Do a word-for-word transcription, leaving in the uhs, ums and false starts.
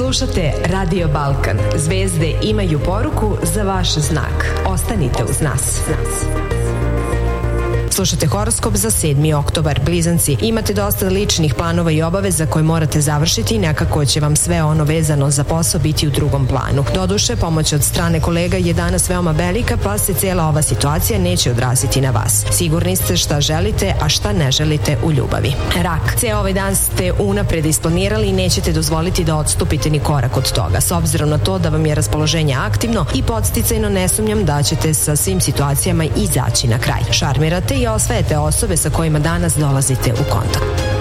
Slušate Radio Balkan. Zvezde imaju poruku za vaš znak. Ostanite uz nas. Slušate horoskop za sedmi oktobar. Blizanci, imate dosta ličnih planova i obaveza koje morate završiti i nekako će vam sve ono vezano za posao biti u drugom planu. Doduše, pomoć od strane kolega je danas veoma velika, pa se cijela ova situacija neće odraziti na vas. Sigurni ste šta želite, a šta ne želite u ljubavi. Rak, cijel ovaj dan ste unapred isplanirali i nećete dozvoliti da odstupite ni korak od toga. S obzirom na to da vam je raspoloženje aktivno i podsticajno, ne sumnjam da ćete sa svim situacijama izaći na kraj. Šarmirate i osvajate osobe sa kojima danas dolazite u kontakt.